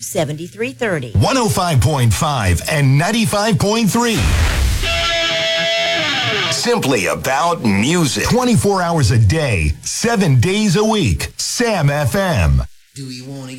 7330. 105.5 and 95.3. Simply about music. 24 hours a day, 7 days a week. Sam FM. Do we want to